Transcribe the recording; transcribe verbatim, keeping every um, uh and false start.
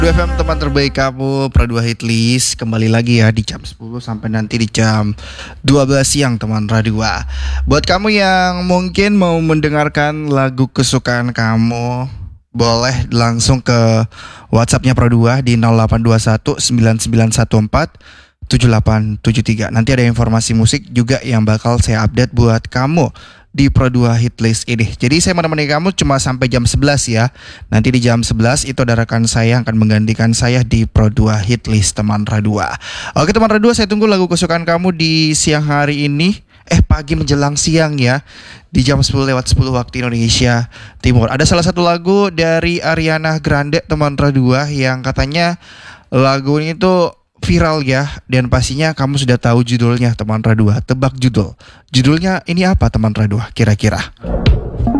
dua F M teman terbaik kamu, Pro dua Hitlist kembali lagi ya di jam sepuluh sampai nanti di jam dua belas siang teman Radua. Buat kamu yang mungkin mau mendengarkan lagu kesukaan kamu, boleh langsung ke WhatsAppnya Pro dua di nol delapan dua satu sembilan sembilan satu empat tujuh delapan tujuh tiga. Nanti ada informasi musik juga yang bakal saya update buat kamu di Pro dua Hitlist ini. Jadi saya menemani kamu cuma sampai jam sebelas ya. Nanti di jam sebelas itu ada rekan saya yang akan menggantikan saya di Pro dua Hitlist teman Radua. Oke teman Radua, saya tunggu lagu kesukaan kamu di siang hari ini. Eh pagi menjelang siang ya. Di jam sepuluh lewat sepuluh waktu Indonesia Timur. Ada salah satu lagu dari Ariana Grande teman Radua yang katanya lagu ini tuh viral ya, dan pastinya kamu sudah tahu judulnya teman Radua. Tebak judul. Judulnya ini apa teman Radua kira-kira?